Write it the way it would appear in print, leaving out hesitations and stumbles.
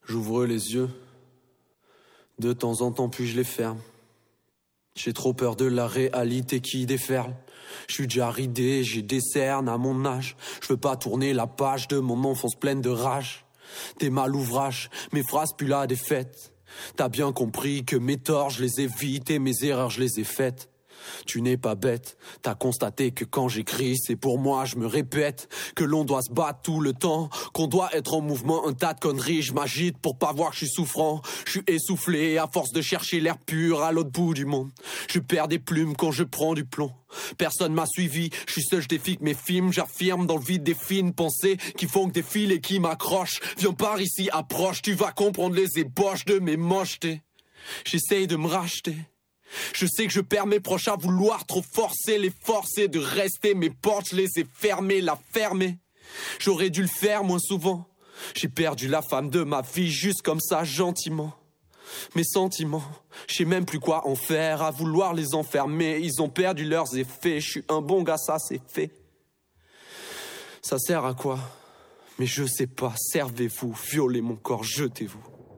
J'ouvre les yeux, de temps en temps puis je les ferme. J'ai trop peur de la réalité qui déferle. Je suis déjà ridé, j'ai des cernes à mon âge. Je veux pas tourner la page de mon enfance pleine de rage. T'es mal ouvrage, mes phrases puent la défaite. T'as bien compris que mes torts je les évite et mes erreurs je les ai faites. Tu n'es pas bête, t'as constaté que quand j'écris, c'est pour moi, je me répète que l'on doit se battre tout le temps, qu'on doit être en mouvement, un tas de conneries, je m'agite pour pas voir que je suis souffrant. Je suis essoufflé à force de chercher l'air pur à l'autre bout du monde. Je perds des plumes quand je prends du plomb. Personne m'a suivi, je suis seul, je défie que mes films, j'affirme dans le vide des fines pensées qui font que des fils et qui m'accrochent. Viens par ici, approche, tu vas comprendre les ébauches de mes mochetés. J'essaye de me racheter. Je sais que je perds mes proches à vouloir trop forcer les forcer de rester. Mes portes, je les ai fermées, la fermer. J'aurais dû le faire moins souvent. J'ai perdu la femme de ma vie juste comme ça, gentiment. Mes sentiments, je sais même plus quoi en faire. À vouloir les enfermer, ils ont perdu leurs effets. Je suis un bon gars, ça c'est fait. Ça sert à quoi? Mais je sais pas, servez-vous, violez mon corps, jetez-vous.